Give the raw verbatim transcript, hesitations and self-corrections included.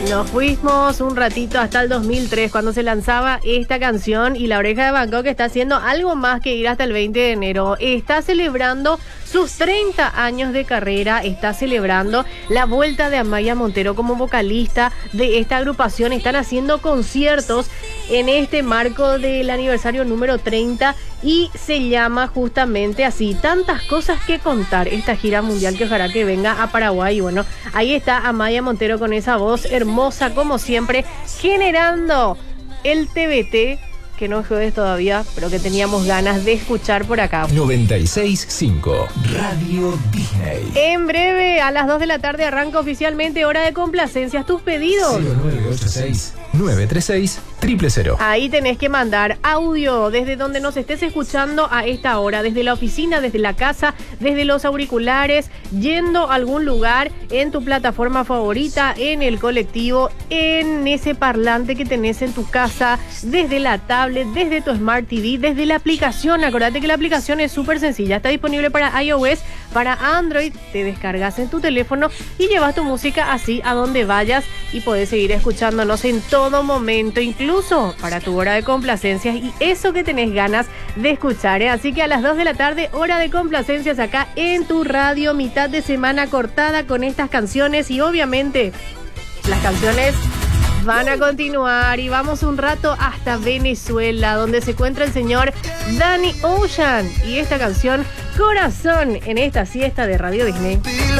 Nos fuimos un ratito hasta el dos mil tres cuando se lanzaba esta canción y La Oreja de Van Gogh está haciendo algo más que ir hasta el veinte de enero. Está celebrando sus treinta años de carrera, está celebrando la vuelta de Amaya Montero como vocalista de esta agrupación. Están haciendo conciertos en este marco del aniversario número treinta y se llama justamente así, Tantas Cosas que Contar, esta gira mundial que ojalá que venga a Paraguay. Y bueno, ahí está Amaya Montero con esa voz hermosa como siempre, generando el T B T que no juegues todavía, pero que teníamos ganas de escuchar por acá. noventa y seis punto cinco Radio Disney. En breve, a las dos de la tarde, arranca oficialmente Hora de Complacencias. Tus pedidos. cero nueve ocho seis, nueve tres seis, cero cero cero. Ahí tenés que mandar audio desde donde nos estés escuchando a esta hora, desde la oficina, desde la casa, desde los auriculares, yendo a algún lugar, en tu plataforma favorita, en el colectivo, en ese parlante que tenés en tu casa, desde la tablet, desde tu Smart T V, desde la aplicación. Acordate que la aplicación es súper sencilla, está disponible para iOS, para Android. Te descargas en tu teléfono y llevas tu música así a donde vayas y podés seguir escuchándonos en todo momento, incluso para tu hora de complacencias y eso que tenés ganas de escuchar, ¿eh? Así que a las dos de la tarde, Hora de Complacencias acá en tu radio, mitad de semana cortada con estas canciones y obviamente las canciones van a continuar y vamos un rato hasta Venezuela, donde se encuentra el señor Danny Ocean y esta canción Corazón en esta siesta de Radio Disney.